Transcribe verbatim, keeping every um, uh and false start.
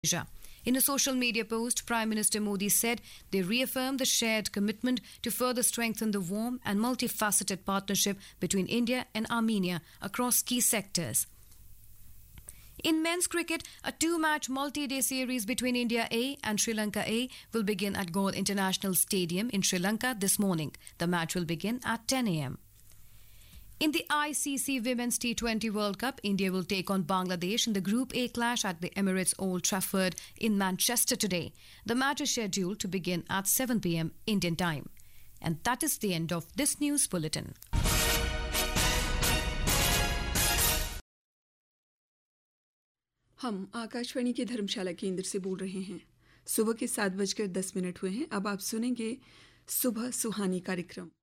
Asia. In a social media post, Prime Minister Modi said they reaffirmed the shared commitment to further strengthen the warm and multifaceted partnership between India and Armenia across key sectors. In men's cricket, a two-match multi-day series between India A and Sri Lanka A will begin at Galle International Stadium in Sri Lanka this morning. The match will begin at ten a.m. In the I C C Women's T twenty World Cup, India will take on Bangladesh in the Group A clash at the Emirates Old Trafford in Manchester today. The match is scheduled to begin at seven p.m. Indian time. And that is the end of this news bulletin. हम आकाशवाणी के धर्मशाला केंद्र से बोल रहे हैं। सुबह के सात बजकर दस मिनट हुए हैं। अब आप सुनेंगे सुबह सुहानी कार्यक्रम।